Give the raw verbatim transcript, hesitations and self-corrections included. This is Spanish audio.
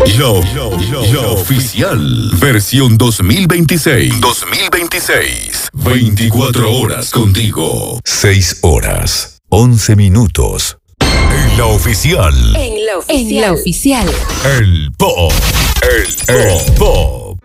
Lo, lo, lo, lo oficial. Versión dos mil veintiséis. dos mil veintiséis. veinticuatro horas contigo. seis horas, once minutos. En la oficial. En la oficial. En la oficial. El Po. El, el Po.